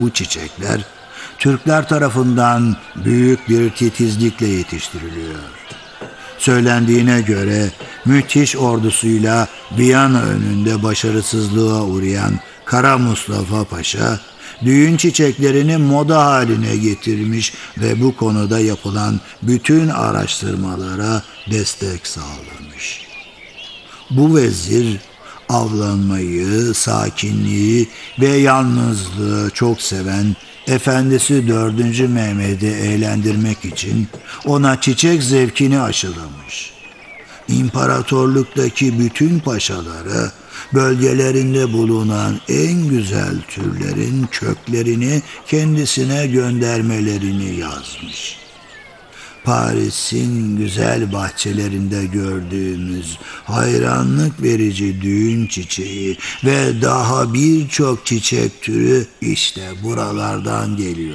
Bu çiçekler Türkler tarafından büyük bir titizlikle yetiştiriliyor. Söylendiğine göre müthiş ordusuyla Viyana önünde başarısızlığa uğrayan Kara Mustafa Paşa, düğün çiçeklerini moda haline getirmiş ve bu konuda yapılan bütün araştırmalara destek sağlamış. Bu vezir, avlanmayı, sakinliği ve yalnızlığı çok seven efendisi 4. Mehmet'i eğlendirmek için ona çiçek zevkini aşılamış. İmparatorluktaki bütün paşalara bölgelerinde bulunan en güzel türlerin köklerini kendisine göndermelerini yazmış. Paris'in güzel bahçelerinde gördüğümüz hayranlık verici düğün çiçeği ve daha birçok çiçek türü işte buralardan geliyor.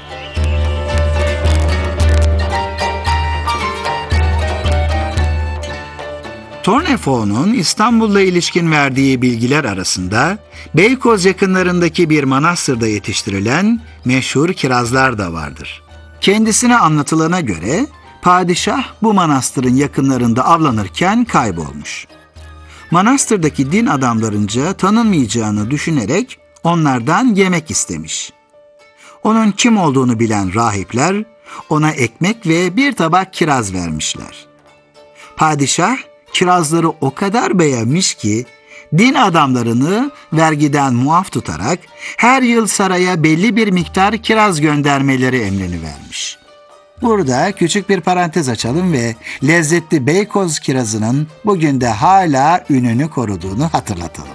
Tournefort'un İstanbul'la ilişkin verdiği bilgiler arasında Beykoz yakınlarındaki bir manastırda yetiştirilen meşhur kirazlar da vardır. Kendisine anlatılana göre padişah bu manastırın yakınlarında avlanırken kaybolmuş. Manastırdaki din adamlarınca tanınmayacağını düşünerek onlardan yemek istemiş. Onun kim olduğunu bilen rahipler ona ekmek ve bir tabak kiraz vermişler. Padişah kirazları o kadar beğenmiş ki din adamlarını vergiden muaf tutarak her yıl saraya belli bir miktar kiraz göndermeleri emrini vermiş. Burada küçük bir parantez açalım ve lezzetli Beykoz kirazının bugün de hala ününü koruduğunu hatırlatalım.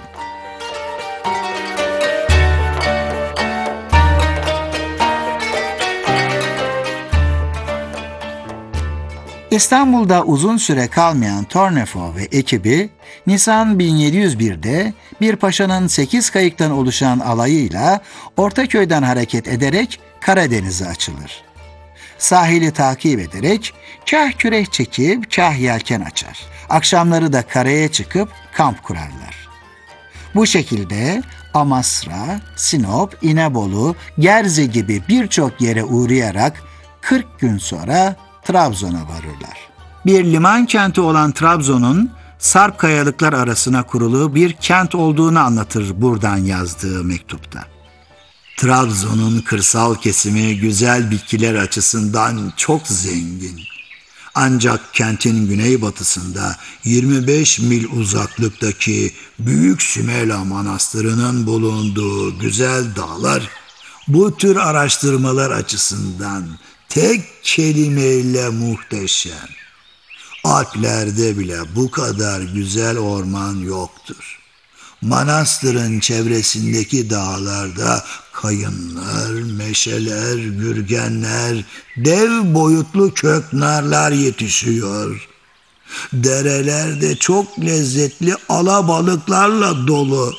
İstanbul'da uzun süre kalmayan Tournefort ve ekibi Nisan 1701'de bir paşanın 8 kayıktan oluşan alayıyla Ortaköy'den hareket ederek Karadeniz'e açılır. Sahili takip ederek kah kürek çekip kah yelken açar. Akşamları da karaya çıkıp kamp kurarlar. Bu şekilde Amasra, Sinop, İnebolu, Gerze gibi birçok yere uğrayarak 40 gün sonra Trabzon'a varırlar. Bir liman kenti olan Trabzon'un Sarp kayalıklar arasına kurulu bir kent olduğunu anlatır buradan yazdığı mektupta. Trabzon'un kırsal kesimi güzel bitkiler açısından çok zengin. Ancak kentin güneybatısında 25 mil uzaklıktaki Büyük Sümela Manastırı'nın bulunduğu güzel dağlar bu tür araştırmalar açısından tek kelimeyle muhteşem. Alplerde bile bu kadar güzel orman yoktur. Manastırın çevresindeki dağlarda kayınlar, meşeler, gürgenler, dev boyutlu köknarlar yetişiyor. Dereler de çok lezzetli alabalıklarla dolu.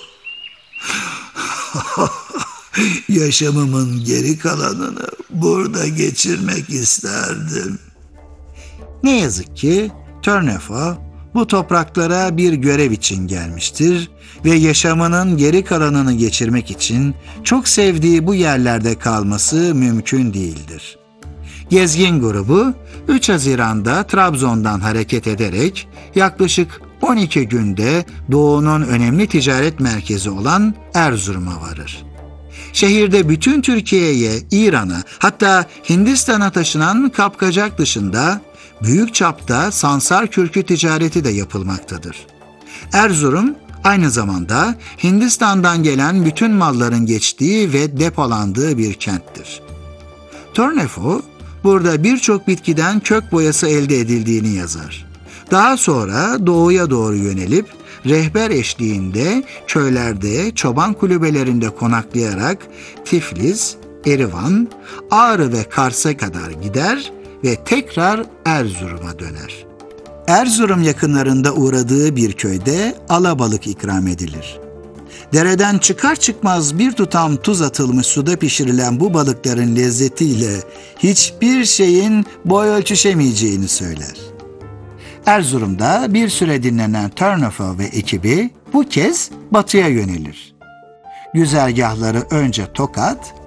Yaşamımın geri kalanını burada geçirmek isterdim. Ne yazık ki Tournefort bu topraklara bir görev için gelmiştir ve yaşamının geri kalanını geçirmek için çok sevdiği bu yerlerde kalması mümkün değildir. Gezgin grubu 3 Haziran'da Trabzon'dan hareket ederek yaklaşık 12 günde Doğu'nun önemli ticaret merkezi olan Erzurum'a varır. Şehirde bütün Türkiye'ye, İran'a hatta Hindistan'a taşınan kapkacak dışında büyük çapta sansar kürkü ticareti de yapılmaktadır. Erzurum aynı zamanda Hindistan'dan gelen bütün malların geçtiği ve depolandığı bir kenttir. Tournefort burada birçok bitkiden kök boyası elde edildiğini yazar. Daha sonra doğuya doğru yönelip rehber eşliğinde köylerde, çoban kulübelerinde konaklayarak Tiflis, Erivan, Ağrı ve Kars'a kadar gider ve tekrar Erzurum'a döner. Erzurum yakınlarında uğradığı bir köyde alabalık ikram edilir. Dereden çıkar çıkmaz bir tutam tuz atılmış suda pişirilen bu balıkların lezzetiyle hiçbir şeyin boy ölçüşemeyeceğini söyler. Erzurum'da bir süre dinlenen Tournefort ve ekibi bu kez batıya yönelir. Güzergahları önce Tokat,